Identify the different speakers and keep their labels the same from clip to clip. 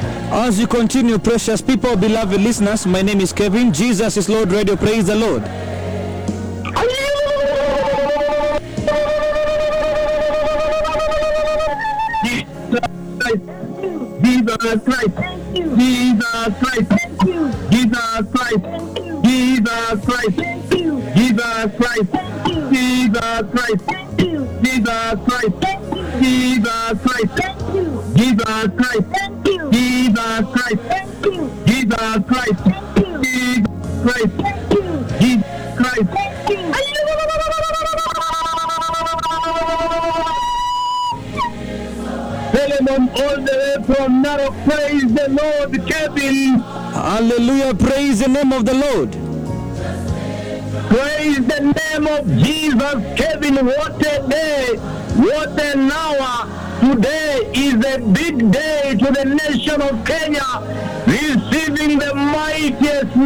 Speaker 1: As you continue, precious people, beloved listeners, my name is Kevin. Jesus is Lord Radio. Praise the Lord.
Speaker 2: Jesus Christ, Jesus Christ, Jesus Christ, Jesus Christ, Jesus Christ, Jesus Christ, Jesus Christ, Jesus Christ, Jesus Christ, Jesus Christ, Jesus Christ, Jesus Christ, Philemon, all the way from Narok. Praise the Lord, Kevin.
Speaker 1: Hallelujah. Praise the name of the Lord.
Speaker 2: Praise the name of Jesus, Kevin. What a day, what an hour. Today is a big day to the nation of Kenya, receiving the mightiest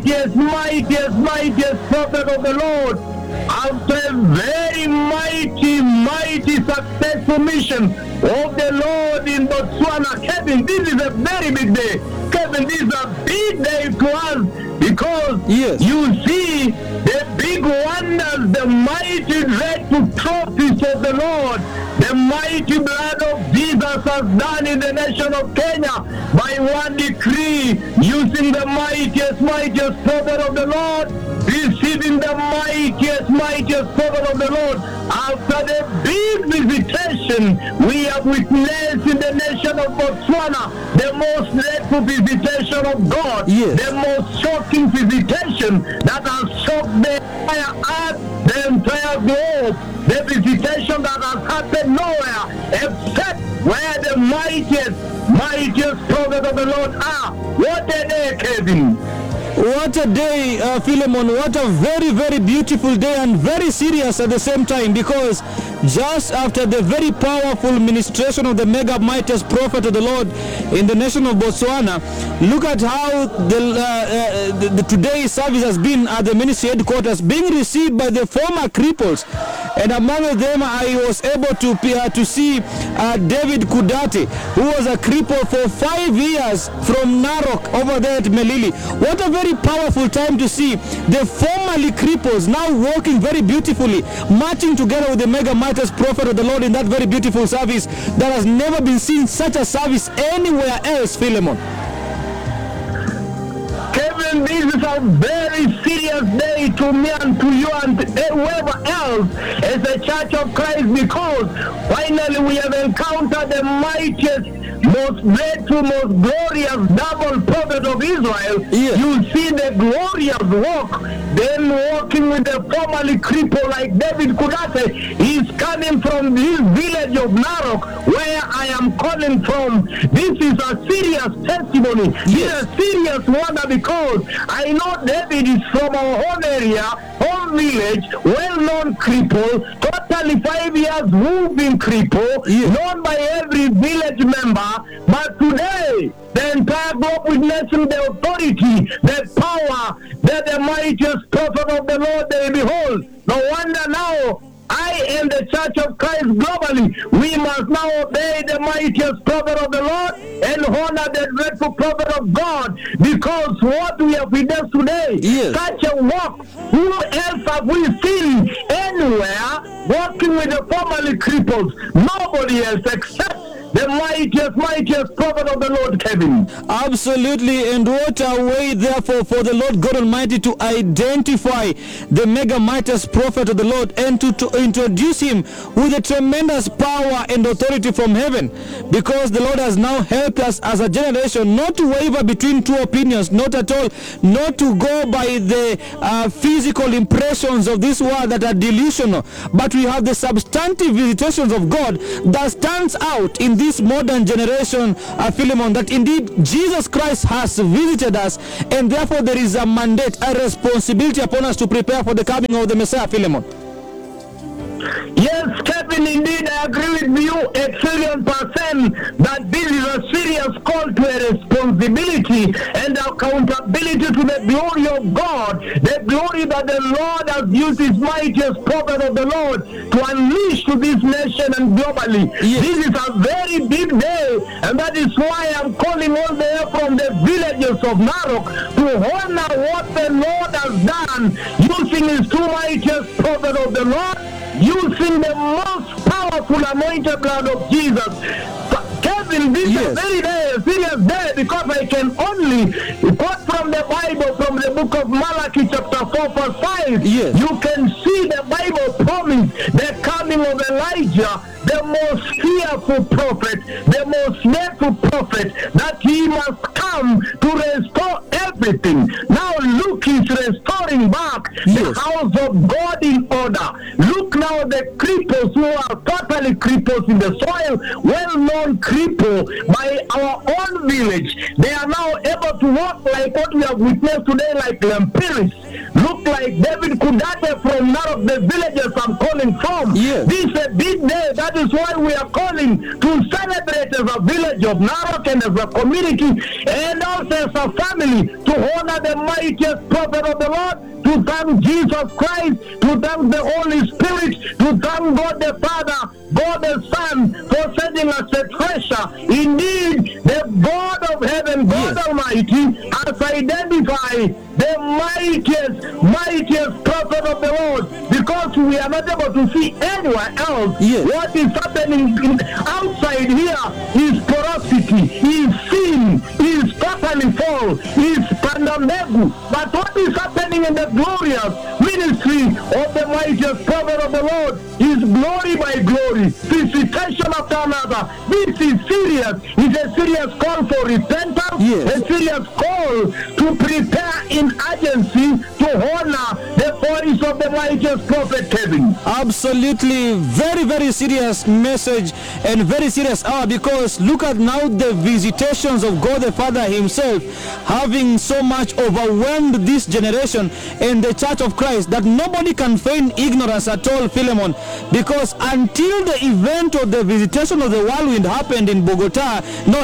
Speaker 2: prophet of the Lord. After a very mighty successful mission of the Lord in Botswana. Kevin, this is a very big day. Kevin, this is a big day to us because you see the big wonders, the mighty dreadful trophies of the Lord, the mighty blood of Jesus has done in the nation of Kenya by one decree, using the mightiest prophet of the Lord, receiving the mightiest prophet of the Lord. After the big visitation we have witnessed in the nation of Botswana, the most dreadful visitation of God, the most shocking visitation that has shocked the entire earth, the entire globe, the visitation that has happened nowhere except where the mightiest prophet of the Lord are. What a day, Kevin.
Speaker 1: What a day, Philemon. What a very beautiful day, and very serious at the same time, because just after the very powerful ministration of the mega mightiest prophet of the Lord in the nation of Botswana, look at how the today's service has been at the ministry headquarters, being received by the former cripples. And among them, I was able to see David Kudati, who was a cripple for 5 years from Narok over there at Melili. What a very powerful time to see the formerly cripples now walking very beautifully, marching together with the mega mightiest prophet of the Lord in that very beautiful service that has never been seen such a service anywhere else, Philemon.
Speaker 2: Kevin, this is a very serious day to me and to you and whoever else as a Church of Christ, because finally we have encountered the mightiest, most dreadful, most glorious double prophet of Israel. You see the glorious walk, then walking with the formerly cripple like David Kudate. He's coming from this village of Narok, where I am calling from. This is a serious testimony. This is a serious wonder, because I know David is from our own area, home village, well-known cripple, totally 5 years moving cripple, known by every village member. But today, the entire globe witnessing the authority, the power that the mightiest prophet of the Lord they behold. No wonder now, I and the Church of Christ globally, we must now obey the mightiest prophet of the Lord and honor the dreadful prophet of God, because what we have witnessed today, such a walk, who else have we seen anywhere walking with the formerly cripples? Nobody else except the mightiest prophet of the Lord, Kevin.
Speaker 1: Absolutely. And what a way, therefore, for the Lord God Almighty to identify the mega mightiest prophet of the Lord and to introduce him with a tremendous power and authority from heaven, because the Lord has now helped us as a generation not to waver between two opinions, not at all, not to go by the physical impressions of this world that are delusional, but we have the substantive visitations of God that stands out in this modern generation, Philemon, that indeed Jesus Christ has visited us, and therefore there is a mandate, a responsibility upon us to prepare for the coming of the Messiah, Philemon.
Speaker 2: Yes, Kevin. Kevin, indeed, I agree with you a trillion percent that this is a serious call to a responsibility and accountability to the glory of God, the glory that the Lord has used his mightiest prophet of the Lord to unleash to this nation and globally.
Speaker 1: Yes.
Speaker 2: This is a very big day, and that is why I'm calling all the way from the villages of Narok to honor what the Lord has done, using his two mightiest prophet of the Lord, using the most powerful anointed blood of Jesus. Kevin, this
Speaker 1: Yes.
Speaker 2: is a very day, a serious day, because I can only quote from the Bible, from the book of Malachi chapter 4 verse 5.
Speaker 1: Yes.
Speaker 2: You can see the Bible promise the coming of Elijah, the most fearful prophet, the most fearful prophet, that he must come to restore everything. Now look, he's restoring back
Speaker 1: Yes.
Speaker 2: the house of God in order. Look now, the cripples who are totally cripples in the soil, well-known cripple by our own village, they are now able to walk like what we have witnessed today, like Lempiris. Look like David Kudate from none of the villages I'm calling from.
Speaker 1: Yes.
Speaker 2: This is a big day. That is why we are calling to celebrate as a village of Narok and as a community and also as a family to honor the mightiest prophet of the Lord, to thank Jesus Christ, to thank the Holy Spirit, to thank God the Father, God the Son for sending us a treasure. Indeed, the God of heaven, God
Speaker 1: Yes.
Speaker 2: Almighty, has identified the mightiest prophet of the Lord, because we are not able to see anywhere else.
Speaker 1: Yes.
Speaker 2: What is happening outside here is porosity, is sin, is totally fall, is pandemegu. But what is happening in the glorious ministry of the mightiest prophet of the Lord is glory by glory, visitation after another. This is serious. It's a serious call for repentance,
Speaker 1: Yes.
Speaker 2: a serious call to prepare in urgency to honor the voice of the mightiest prophet Kevin.
Speaker 1: Absolutely, very, very serious message and very serious hour, because look at now the visitations of God the Father himself having so much overwhelmed this generation and the Church of Christ that nobody can feign ignorance at all, Philemon, because until the event of the visitation of the whirlwind happened in Bogota, no,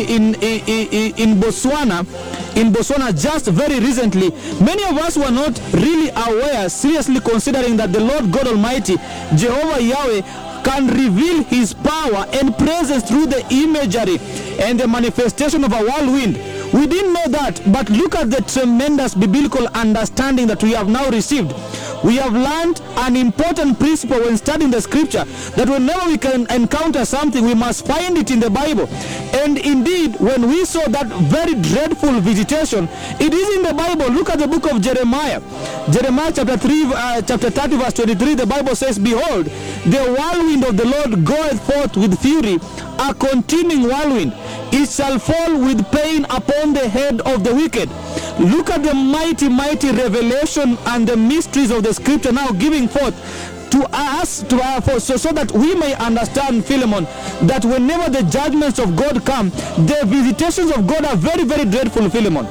Speaker 1: in Botswana just very recently, many of us were not really aware, seriously considering that the Lord God Almighty, Jehovah Yahweh, can reveal his power and presence through the imagery and the manifestation of a whirlwind. We didn't know that, but look at the tremendous biblical understanding that we have now received. We have learned an important principle when studying the scripture, that whenever we can encounter something, we must find it in the Bible. And indeed, when we saw that very dreadful visitation, it is in the Bible. Look at the book of Jeremiah. Jeremiah chapter 30 verse 23, the Bible says, "Behold, the whirlwind of the Lord goeth forth with fury, a continuing whirlwind. It shall fall with pain upon the head of the wicked." Look at the mighty, mighty revelation and the mysteries of the scripture now giving forth to us, so that we may understand, Philemon, that whenever the judgments of God come, the visitations of God are very, very dreadful, Philemon.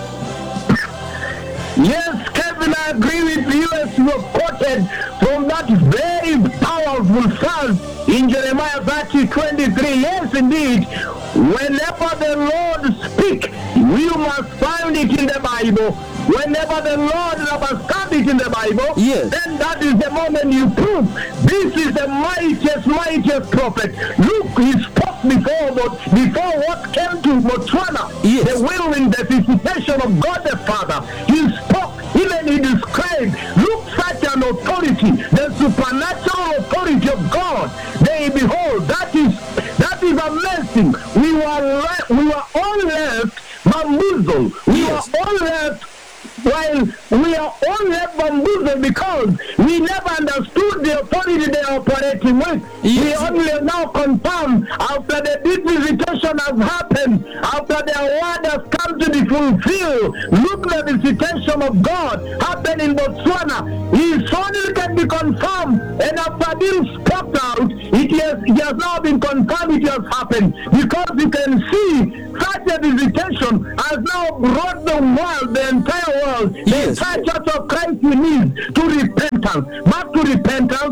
Speaker 2: Yes, Kevin, I agree with you as you have quoted from that very powerful verse in Jeremiah 30:23. Yes, indeed. Whenever the Lord speaks, you must find it in the Bible. Whenever the Lord must stand it in the Bible,
Speaker 1: Yes.
Speaker 2: then that is the moment you prove this is the mightiest prophet. Look, he spoke before what came to Botswana,
Speaker 1: Yes.
Speaker 2: the whirlwind, the visitation of God the Father. He spoke, even he described, look, such an authority, the supernatural authority of God. They behold, that is amazing. We were all left bamboozled. We
Speaker 1: Yes.
Speaker 2: were all left. While we are all left bamboozled because we never understood the authority they are operating with.
Speaker 1: Yes.
Speaker 2: We only now confirm after the deep visitation has happened, after their word has come to be fulfilled. Look, the visitation of God happened in Botswana. His only can be confirmed, and after being spoke out, it has now been confirmed it has happened, because you can see such a visitation has now brought the world, the entire world,
Speaker 1: Yes.
Speaker 2: the entire Church of Christ we need to repentance, back to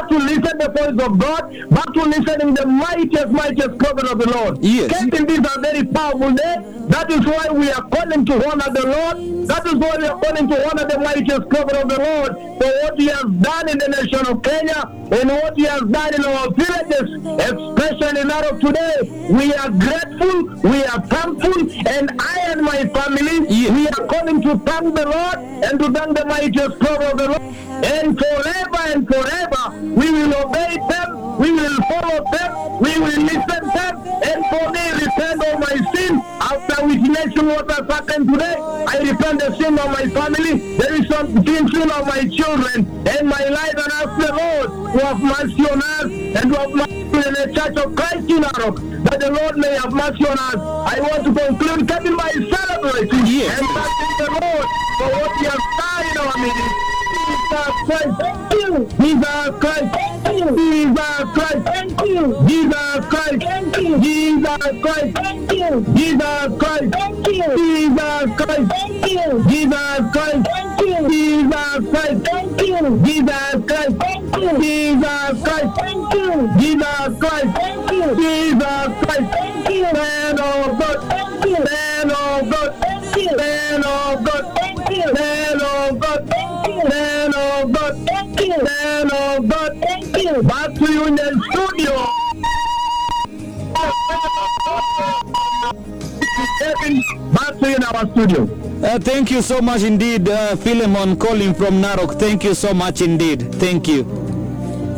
Speaker 2: to listen the voice of God, back to listening the mightiest prophet of the Lord.
Speaker 1: Yes.
Speaker 2: Getting this a very powerful day. That is why we are calling to honor the Lord. That is why we are calling to honor the mightiest prophet of the Lord for what he has done in the nation of Kenya and what he has done in our villages, especially now of today. We are grateful, we are thankful, and I and my family,
Speaker 1: Yes.
Speaker 2: we are calling to thank the Lord and to thank the mightiest prophet of the Lord. And forever, we will obey them, we will follow them, we will listen them, and for me repent of my sin. After witnessing what has happened today, I repent the sin of my family, there is some sin of my children and my life, and ask the Lord to have mercy on us and to have mercy in the Church of Christ in Narok, that the Lord may have mercy on us. I want to conclude Kevin by celebrating
Speaker 1: Yes.
Speaker 2: and thanking the Lord for what he has done in our meeting. Jesus Christ, thank you. Jesus Christ, thank you. Jesus Christ, thank you. Jesus Christ, thank you. Jesus Christ, thank you. Jesus Christ, thank you. Jesus Christ, thank you. Jesus Christ, thank you. Jesus Christ, thank you. Jesus Christ, thank you. Jesus Christ, thank you. Jesus Christ, thank you. Jesus Christ, thank you. Man of God, thank you. Man of God, thank you. Man of God, thank you. Man of God, thank you. Man of God, thank you. Man of God, thank you. Back to you in the studio. Kevin, back to you in our studio.
Speaker 1: Thank you so much indeed, Philemon calling from Narok. Thank you so much indeed. Thank you.